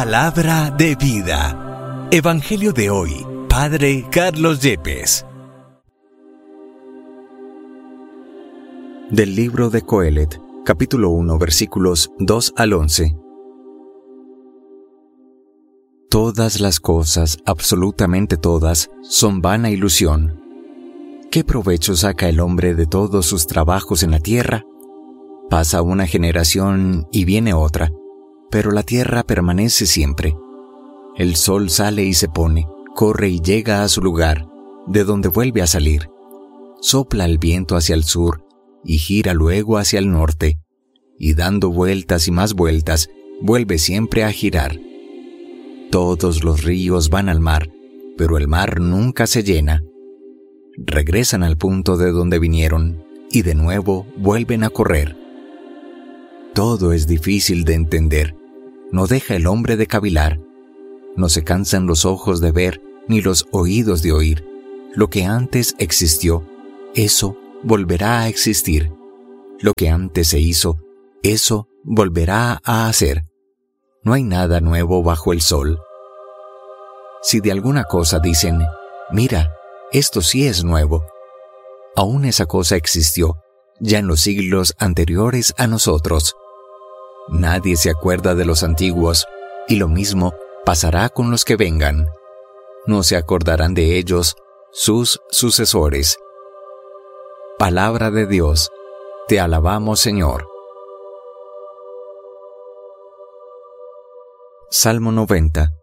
Palabra de vida. Evangelio de hoy. Padre Carlos Yepes. Del libro de Coelet, capítulo 1, versículos 2 al 11. Todas las cosas, absolutamente todas, son vana ilusión. ¿Qué provecho saca el hombre de todos sus trabajos en la tierra? Pasa una generación y viene otra, pero la tierra permanece siempre. El sol sale y se pone, corre y llega a su lugar, de donde vuelve a salir. Sopla el viento hacia el sur y gira luego hacia el norte, y dando vueltas y más vueltas, vuelve siempre a girar. Todos los ríos van al mar, pero el mar nunca se llena. Regresan al punto de donde vinieron, y de nuevo vuelven a correr. Todo es difícil de entender. No deja el hombre de cavilar. No se cansan los ojos de ver, ni los oídos de oír. Lo que antes existió, eso volverá a existir. Lo que antes se hizo, eso volverá a hacer. No hay nada nuevo bajo el sol. Si de alguna cosa dicen, mira, esto sí es nuevo, aún esa cosa existió, ya en los siglos anteriores a nosotros. Nadie se acuerda de los antiguos, y lo mismo pasará con los que vengan. No se acordarán de ellos sus sucesores. Palabra de Dios. Te alabamos, Señor. Salmo 90.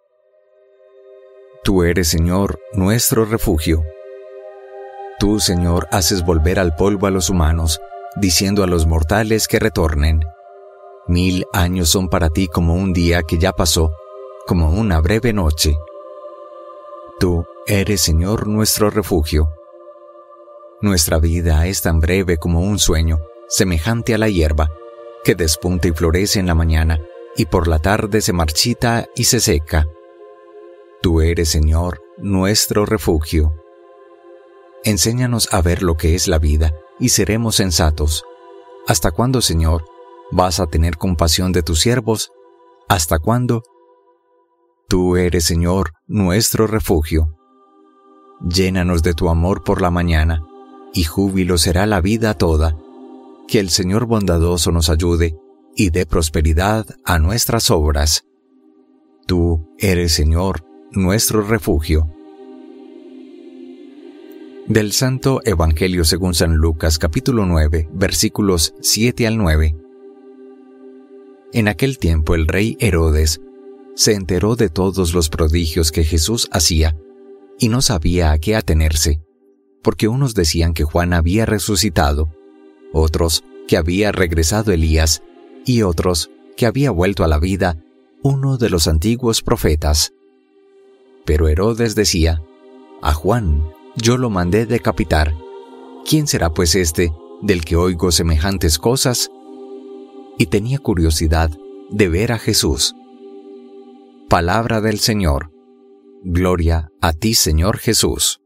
Tú eres, Señor, nuestro refugio. Tú, Señor, haces volver al polvo a los humanos, diciendo a los mortales que retornen. 1000 años son para ti como un día que ya pasó, como una breve noche. Tú eres, Señor, nuestro refugio. Nuestra vida es tan breve como un sueño, semejante a la hierba, que despunta y florece en la mañana, y por la tarde se marchita y se seca. Tú eres, Señor, nuestro refugio. Enséñanos a ver lo que es la vida, y seremos sensatos. ¿Hasta cuándo, Señor, vas a tener compasión de tus siervos? ¿Hasta cuándo? Tú eres, Señor, nuestro refugio. Llénanos de tu amor por la mañana, y júbilo será la vida toda. Que el Señor bondadoso nos ayude, y dé prosperidad a nuestras obras. Tú eres, Señor, nuestro refugio. Del Santo Evangelio según San Lucas, capítulo 9, versículos 7 al 9. En aquel tiempo el rey Herodes se enteró de todos los prodigios que Jesús hacía, y no sabía a qué atenerse, porque unos decían que Juan había resucitado, otros que había regresado Elías, y otros que había vuelto a la vida uno de los antiguos profetas. Pero Herodes decía, a Juan yo lo mandé decapitar. ¿Quién será pues este del que oigo semejantes cosas? Y tenía curiosidad de ver a Jesús. Palabra del Señor. Gloria a ti, Señor Jesús.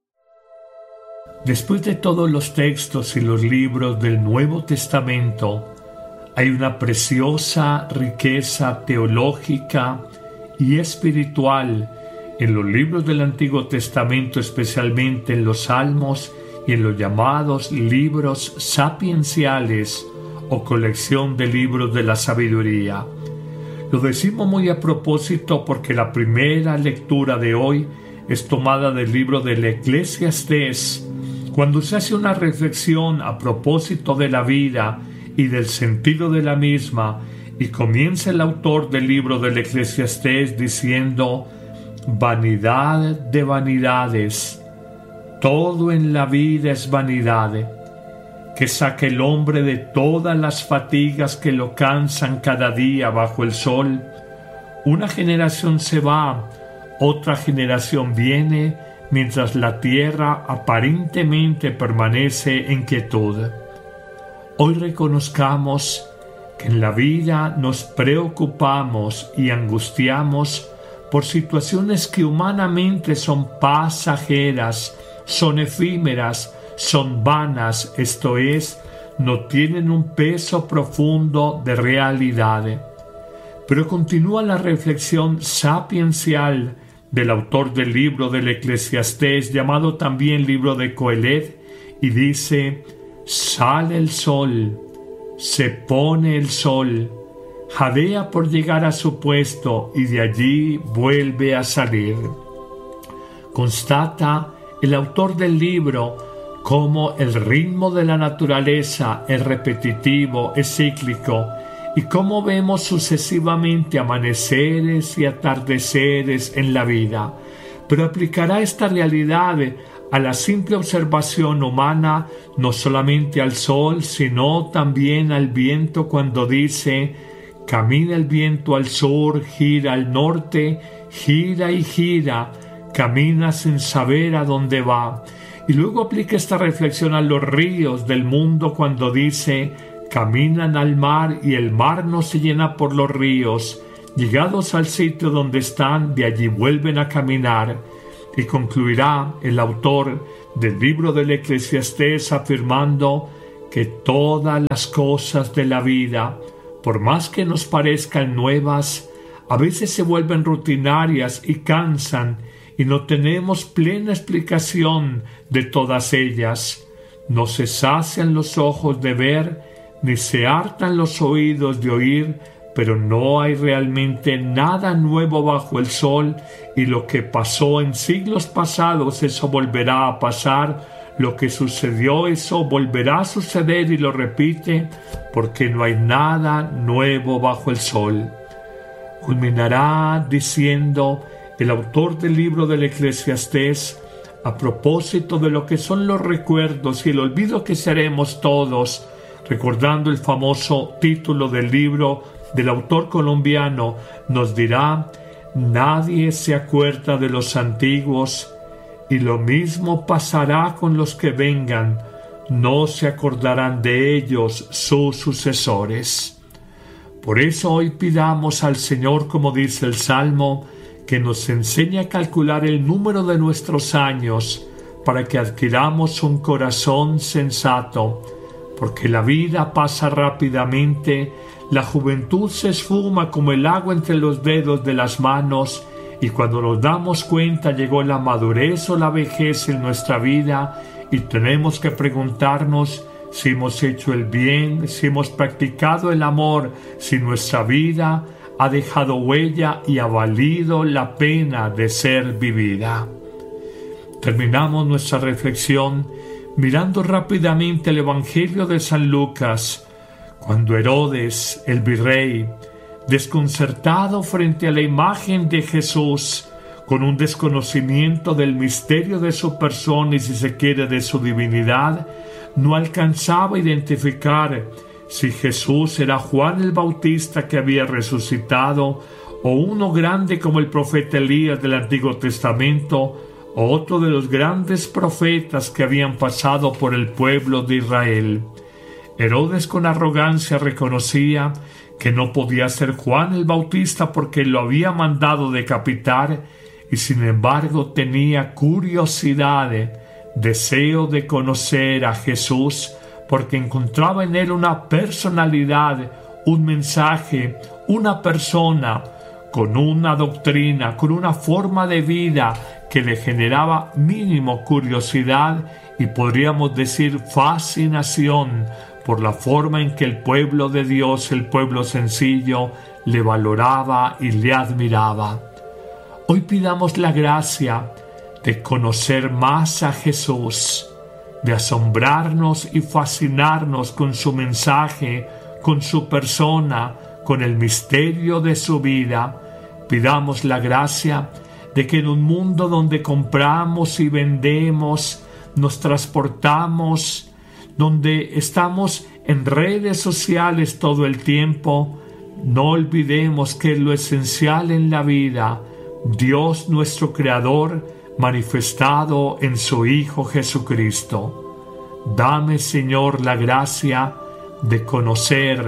Después de todos los textos y los libros del Nuevo Testamento, hay una preciosa riqueza teológica y espiritual en los libros del Antiguo Testamento, especialmente en los Salmos y en los llamados libros sapienciales o colección de libros de la sabiduría. Lo decimos muy a propósito porque la primera lectura de hoy es tomada del libro del Eclesiastés, cuando se hace una reflexión a propósito de la vida y del sentido de la misma, y comienza el autor del libro del Eclesiastés diciendo: vanidad de vanidades, todo en la vida es vanidad, que saque el hombre de todas las fatigas que lo cansan cada día bajo el sol. Una generación se va, otra generación viene, mientras la tierra aparentemente permanece en quietud. Hoy reconozcamos que en la vida nos preocupamos y angustiamos por situaciones que humanamente son pasajeras, son efímeras, son vanas, esto es, no tienen un peso profundo de realidad. Pero continúa la reflexión sapiencial del autor del libro del Eclesiastés, llamado también libro de Coelet, y dice: sale el sol, se pone el sol, jadea por llegar a su puesto y de allí vuelve a salir. Constata el autor del libro cómo el ritmo de la naturaleza es repetitivo, es cíclico, y cómo vemos sucesivamente amaneceres y atardeceres en la vida. Pero aplicará esta realidad a la simple observación humana, no solamente al sol, sino también al viento, cuando dice: camina el viento al sur, gira al norte, gira y gira, camina sin saber a dónde va. Y luego aplica esta reflexión a los ríos del mundo, cuando dice: caminan al mar y el mar no se llena por los ríos. Llegados al sitio donde están, de allí vuelven a caminar. Y concluirá el autor del libro del Eclesiastés afirmando que todas las cosas de la vida, por más que nos parezcan nuevas, a veces se vuelven rutinarias y cansan, y no tenemos plena explicación de todas ellas. No se sacian los ojos de ver, ni se hartan los oídos de oír, pero no hay realmente nada nuevo bajo el sol, y lo que pasó en siglos pasados, eso volverá a pasar. Lo que sucedió, eso volverá a suceder, y lo repite, porque no hay nada nuevo bajo el sol. Culminará diciendo el autor del libro del Eclesiastés, a propósito de lo que son los recuerdos y el olvido que seremos todos, recordando el famoso título del libro del autor colombiano, nos dirá: nadie se acuerda de los antiguos, y lo mismo pasará con los que vengan, no se acordarán de ellos sus sucesores. Por eso hoy pidamos al Señor, como dice el Salmo, que nos enseñe a calcular el número de nuestros años, para que adquiramos un corazón sensato, porque la vida pasa rápidamente, la juventud se esfuma como el agua entre los dedos de las manos, y cuando nos damos cuenta llegó la madurez o la vejez en nuestra vida, y tenemos que preguntarnos si hemos hecho el bien, si hemos practicado el amor, si nuestra vida ha dejado huella y ha valido la pena de ser vivida. Terminamos nuestra reflexión mirando rápidamente el Evangelio de San Lucas, cuando Herodes, el virrey, desconcertado frente a la imagen de Jesús, con un desconocimiento del misterio de su persona y, si se quiere, de su divinidad, no alcanzaba a identificar si Jesús era Juan el Bautista que había resucitado, o uno grande como el profeta Elías del Antiguo Testamento, o otro de los grandes profetas que habían pasado por el pueblo de Israel. Herodes con arrogancia reconocía que no podía ser Juan el Bautista porque lo había mandado decapitar, y sin embargo tenía curiosidad, deseo de conocer a Jesús, porque encontraba en él una personalidad, un mensaje, una persona, con una doctrina, con una forma de vida que le generaba mínimo curiosidad y podríamos decir fascinación por la forma en que el pueblo de Dios, el pueblo sencillo, le valoraba y le admiraba. Hoy pidamos la gracia de conocer más a Jesús, de asombrarnos y fascinarnos con su mensaje, con su persona, con el misterio de su vida. Pidamos la gracia de que en un mundo donde compramos y vendemos, nos transportamos, donde estamos en redes sociales todo el tiempo, no olvidemos que lo esencial en la vida, Dios nuestro Creador, manifestado en su Hijo Jesucristo. Dame, Señor, la gracia de conocer,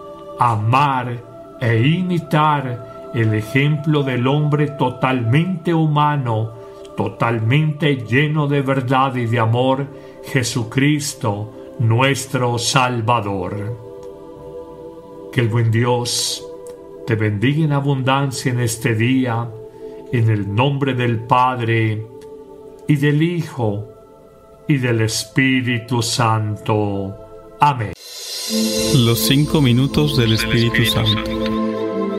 amar e imitar el ejemplo del hombre totalmente humano, totalmente lleno de verdad y de amor, Jesucristo, nuestro Salvador. Que el buen Dios te bendiga en abundancia en este día, en el nombre del Padre, y del Hijo, y del Espíritu Santo. Amén. Los 5 minutos del Espíritu Santo.